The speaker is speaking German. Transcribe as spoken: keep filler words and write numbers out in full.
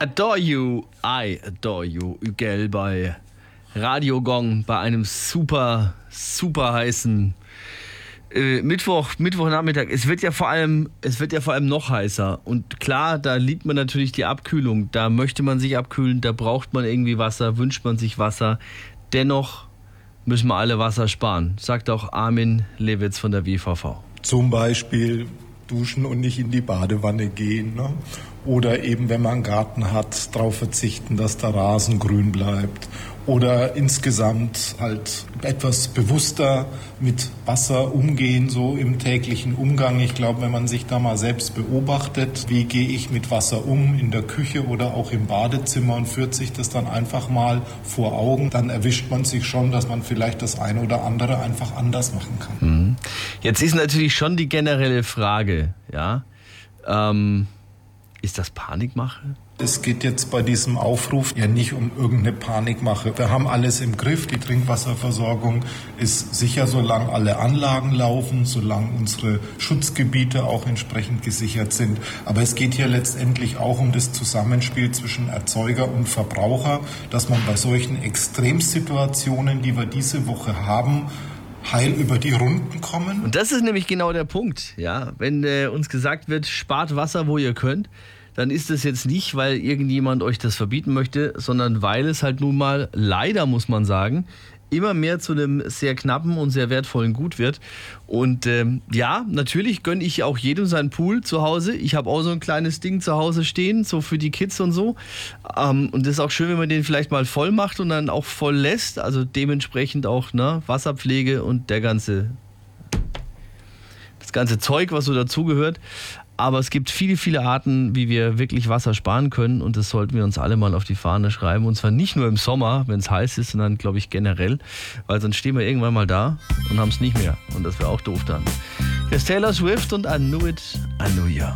Adore You, I Adore You, gell, bei Radio Gong, bei einem super, super heißen äh, Mittwoch, Mittwochnachmittag. Es wird ja vor allem, es wird ja vor allem noch heißer. Und klar, da liebt man natürlich die Abkühlung. Da möchte man sich abkühlen, da braucht man irgendwie Wasser, wünscht man sich Wasser. Dennoch müssen wir alle Wasser sparen, sagt auch Armin Lewitz von der W V V. Zum Beispiel duschen und nicht in die Badewanne gehen, ne? Oder eben, wenn man einen Garten hat, darauf verzichten, dass der Rasen grün bleibt. Oder insgesamt halt etwas bewusster mit Wasser umgehen, so im täglichen Umgang. Ich glaube, wenn man sich da mal selbst beobachtet, wie gehe ich mit Wasser um in der Küche oder auch im Badezimmer und führt sich das dann einfach mal vor Augen, dann erwischt man sich schon, dass man vielleicht das eine oder andere einfach anders machen kann. Jetzt ist natürlich schon die generelle Frage, ja, ähm, ist das Panikmache? Es geht jetzt bei diesem Aufruf ja nicht um irgendeine Panikmache. Wir haben alles im Griff. Die Trinkwasserversorgung ist sicher, solange alle Anlagen laufen, solange unsere Schutzgebiete auch entsprechend gesichert sind. Aber es geht hier letztendlich auch um das Zusammenspiel zwischen Erzeuger und Verbraucher, dass man bei solchen Extremsituationen, die wir diese Woche haben, heil über die Runden kommen. Und das ist nämlich genau der Punkt, ja. Wenn äh, uns gesagt wird, spart Wasser, wo ihr könnt, dann ist es jetzt nicht, weil irgendjemand euch das verbieten möchte, sondern weil es halt nun mal, leider muss man sagen, immer mehr zu einem sehr knappen und sehr wertvollen Gut wird. Und ähm, ja, natürlich gönne ich auch jedem seinen Pool zu Hause. Ich habe auch so ein kleines Ding zu Hause stehen, so für die Kids und so. Ähm, und das ist auch schön, wenn man den vielleicht mal voll macht und dann auch voll lässt. Also dementsprechend auch, ne, Wasserpflege und der ganze, das ganze Zeug, was so dazugehört. Aber es gibt viele, viele Arten, wie wir wirklich Wasser sparen können, und das sollten wir uns alle mal auf die Fahne schreiben. Und zwar nicht nur im Sommer, wenn es heiß ist, sondern, glaube ich, generell, weil sonst stehen wir irgendwann mal da und haben es nicht mehr. Und das wäre auch doof dann. Hier ist Taylor Swift und I Knew It, I Knew Ya.